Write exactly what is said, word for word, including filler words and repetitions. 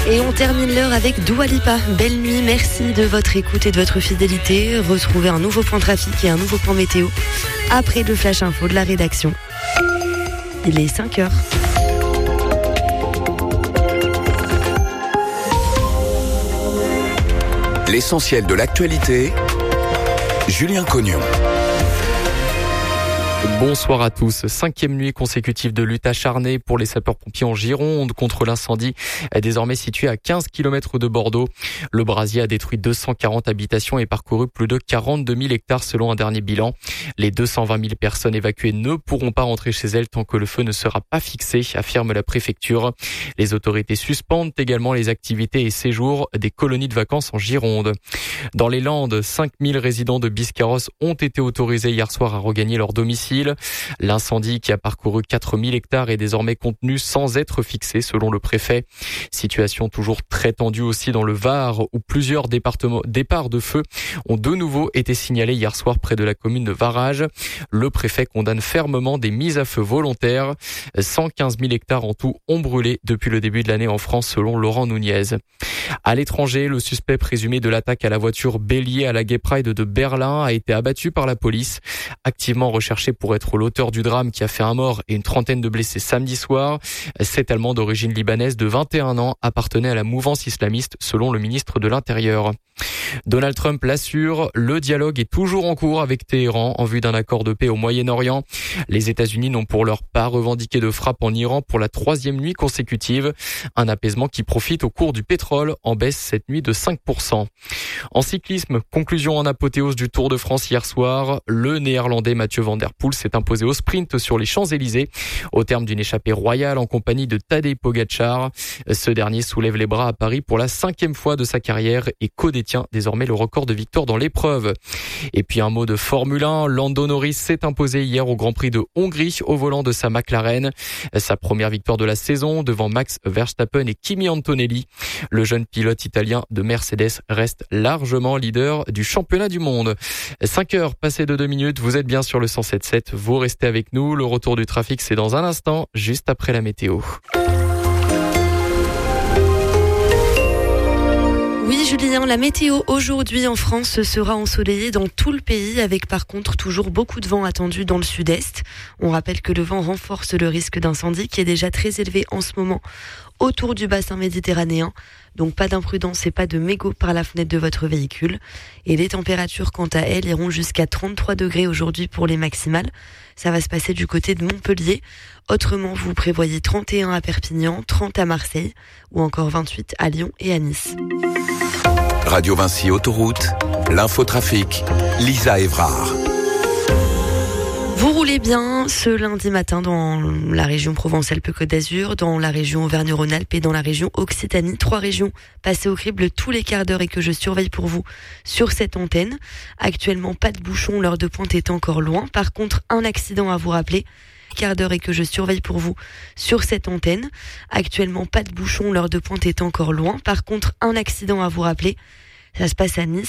Et on termine l'heure avec Dua Lipa. Belle nuit, merci de votre écoute et de votre fidélité. Retrouvez un nouveau point trafic et un nouveau point météo après le flash info de la rédaction. Il est cinq heures. L'essentiel de l'actualité, Julien Cognon. Bonsoir à tous. Cinquième nuit consécutive de lutte acharnée pour les sapeurs-pompiers en Gironde contre l'incendie désormais situé à quinze kilomètres de Bordeaux. Le brasier a détruit deux cent quarante habitations et parcouru plus de quarante-deux mille hectares selon un dernier bilan. Les deux cent vingt mille personnes évacuées ne pourront pas rentrer chez elles tant que le feu ne sera pas fixé, affirme la préfecture. Les autorités suspendent également les activités et séjours des colonies de vacances en Gironde. Dans les Landes, cinq mille résidents de Biscarrosse ont été autorisés hier soir à regagner leur domicile. L'incendie qui a parcouru quatre mille hectares est désormais contenu sans être fixé selon le préfet. Situation toujours très tendue aussi dans le Var où plusieurs départements, départs de feu ont de nouveau été signalés hier soir près de la commune de Varage. Le préfet condamne fermement des mises à feu volontaires. cent quinze mille hectares en tout ont brûlé depuis le début de l'année en France selon Laurent Nunez. À l'étranger, le suspect présumé de l'attaque à la voiture bélier à la Gay Pride de Berlin a été abattu par la police. Activement recherché pour être l'auteur du drame qui a fait un mort et une trentaine de blessés samedi soir. Cet Allemand d'origine libanaise de vingt et un ans appartenait à la mouvance islamiste selon le ministre de l'Intérieur. Donald Trump l'assure, le dialogue est toujours en cours avec Téhéran en vue d'un accord de paix au Moyen-Orient. Les États-Unis n'ont pour leur part revendiqué de frappe en Iran pour la troisième nuit consécutive. Un apaisement qui profite au cours du pétrole en baisse cette nuit de cinq pour cent. En cyclisme, conclusion en apothéose du Tour de France hier soir. Le Néerlandais Mathieu Van Der Poel s'est imposé au sprint sur les Champs-Élysées au terme d'une échappée royale en compagnie de Tadej Pogačar. Ce dernier soulève les bras à Paris pour la cinquième fois de sa carrière et codétient désormais le record de victoire dans l'épreuve. Et puis un mot de Formule un, Lando Norris s'est imposé hier au Grand Prix de Hongrie au volant de sa McLaren. Sa première victoire de la saison devant Max Verstappen et Kimi Antonelli. Le jeune pilote italien de Mercedes reste largement leader du championnat du monde. cinq heures passées de deux minutes, vous êtes bien sur le cent sept sept, vous restez avec nous. Le retour du trafic, c'est dans un instant, juste après la météo. Oui Julien, la météo aujourd'hui en France sera ensoleillée dans tout le pays avec par contre toujours beaucoup de vent attendu dans le sud-est. On rappelle que le vent renforce le risque d'incendie qui est déjà très élevé en ce moment autour du bassin méditerranéen. Donc pas d'imprudence et pas de mégots par la fenêtre de votre véhicule. Et les températures quant à elles iront jusqu'à trente-trois degrés aujourd'hui pour les maximales. Ça va se passer du côté de Montpellier. Autrement, vous prévoyez trente et un à Perpignan, trente à Marseille ou encore vingt-huit à Lyon et à Nice. Radio Vinci Autoroute, l'infotrafic, Lisa Évrard. Vous roulez bien ce lundi matin dans la région Provence-Alpes-Côte d'Azur, dans la région Auvergne-Rhône-Alpes et dans la région Occitanie. Trois régions passées au crible tous les quarts d'heure et que je surveille pour vous sur cette antenne. Actuellement, pas de bouchon, l'heure de pointe est encore loin. Par contre, un accident à vous rappeler. Quart d'heure et que je surveille pour vous sur cette antenne. Actuellement, pas de bouchon, l'heure de pointe est encore loin. Par contre, un accident à vous rappeler. Ça se passe à Nice.